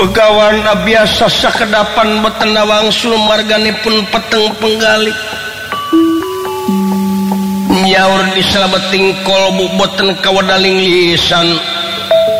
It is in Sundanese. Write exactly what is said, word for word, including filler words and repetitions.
begawan biasa sakedapan boten wangsul marganipun peteng penggali nyaur di salabeting kolbu boten kawadaling lisan